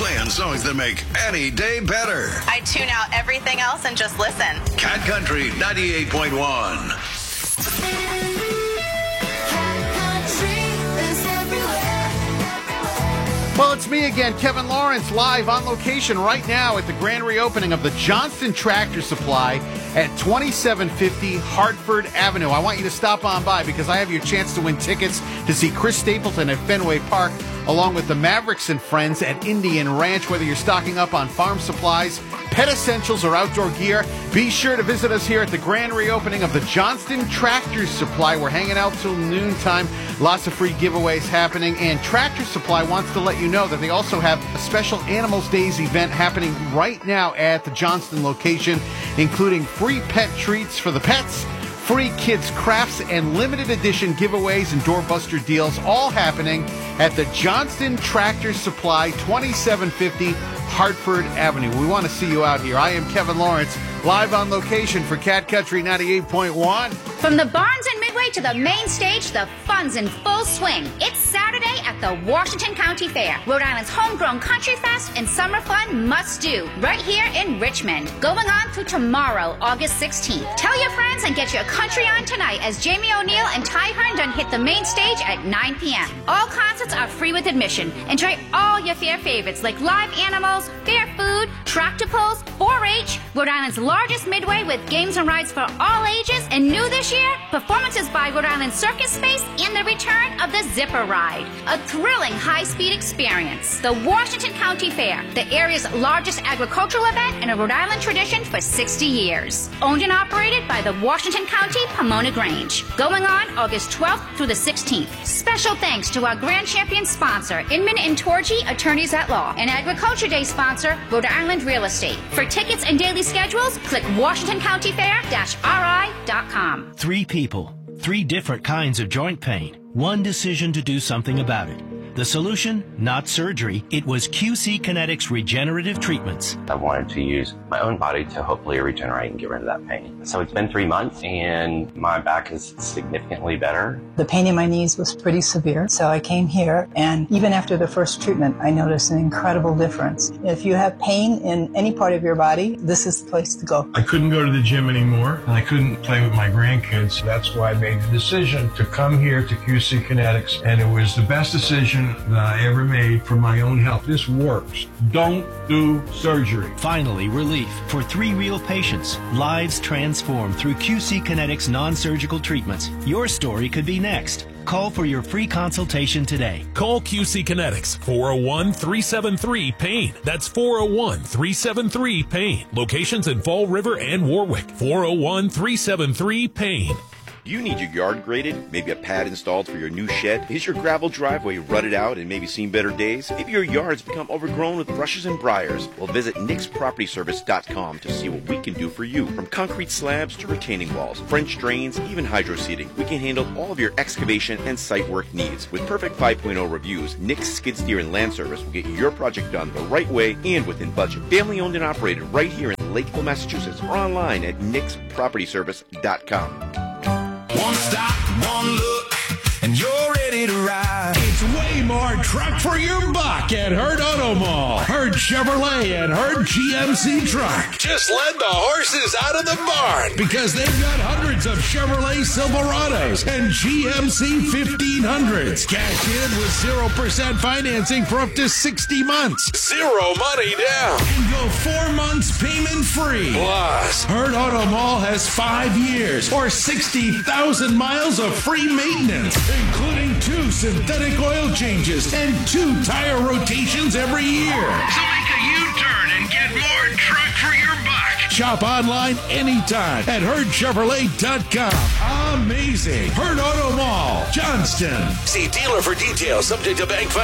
playing songs that make any day better. I tune out everything else and just listen. Cat Country 98.1. Well, it's me again, Kevin Lawrence, live on location right now at the grand reopening of the Johnston Tractor Supply at 2750 Hartford Avenue. I want you to stop on by because I have your chance to win tickets to see Chris Stapleton at Fenway Park, along with the Mavericks and Friends at Indian Ranch. Whether you're stocking up on farm supplies, pet essentials, or outdoor gear, be sure to visit us here at the grand reopening of the Johnston Tractor Supply. We're hanging out till noontime. Lots of free giveaways happening, and Tractor Supply wants to let you know that they also have a special Animals Days event happening right now at the Johnston location, including free pet treats for the pets, free kids crafts, and limited edition giveaways and doorbuster deals, all happening at the Johnston Tractor Supply, 2750 Hartford Avenue. We want to see you out here. I am Kevin Lawrence, live on location for Cat Country 98.1. From the barns in Midway to the main stage, the fun's in full swing. It's Saturday at the Washington County Fair, Rhode Island's homegrown country fest and summer fun must-do, right here in Richmond. Going on through tomorrow, August 16th. Tell your friends and get your country on tonight as Jamie O'Neill and Ty Herndon hit the main stage at 9 p.m. All concerts are free with admission. Enjoy all your fair favorites like live animals, fair food, tractor pulls, 4-H, Rhode Island's largest midway with games and rides for all ages, and new this year, performances by Rhode Island Circus Space and the return of the Zipper Ride. A thrilling high-speed experience. The Washington County Fair, the area's largest agricultural event and a Rhode Island tradition for 60 years. Owned and operated by the Washington County Pomona Grange. Going on August 12th through the 16th. Special thanks to our grand champion sponsor, Inman and Torgy, Attorneys at Law, and Agriculture Day sponsor, Rhode Island Real Estate. For tickets and daily schedules, click WashingtonCountyFair-RI.com. 3 people, 3 different kinds of joint pain, 1 decision to do something about it. The solution, not surgery, it was QC Kinetics Regenerative Treatments. I wanted to use my own body to hopefully regenerate and get rid of that pain. So it's been 3 months and my back is significantly better. The pain in my knees was pretty severe, so I came here, and even after the first treatment, I noticed an incredible difference. If you have pain in any part of your body, this is the place to go. I couldn't go to the gym anymore, and I couldn't play with my grandkids. That's why I made the decision to come here to QC Kinetics, and it was the best decision that I ever made for my own health. This works. Don't do surgery. Finally, relief for 3 real patients. Lives transformed through QC Kinetics non-surgical treatments. Your story could be next. Call for your free consultation today. Call QC Kinetics, 401-373-PAIN. That's 401-373-PAIN. Locations in Fall River and Warwick. 401-373-PAIN. You need your yard graded, maybe a pad installed for your new shed. Is your gravel driveway rutted out and maybe seen better days? Maybe your yard's become overgrown with brushes and briars. Well, visit nixpropertyservice.com to see what we can do for you. From concrete slabs to retaining walls, French drains, even hydro seeding, we can handle all of your excavation and site work needs. With Perfect 5.0 reviews, Nix Skid Steer and Land Service will get your project done the right way and within budget. Family owned and operated right here in Lakeville, Massachusetts, or online at nixpropertyservice.com. One stop, one look, and you're ready to ride. It's way more truck for your buck at Herd Auto Mall. Herd Chevrolet and Herd GMC Truck. Just let the horses out of the barn because they've got hundreds of Chevrolet Silverados and GMC 1500s. Cash in with 0% financing for up to 60 months. 0 money down. And go 4 months payment free. Plus, Herd Auto Mall has 5 years or 60,000 miles of free maintenance, including 2 synthetic oil changes and 2 tire rotations every year. So make a U-turn and get more truck for your buck. Shop online anytime at HerdChevrolet.com. Amazing. Herd Auto Mall, Johnston. See dealer for details. Subject to bank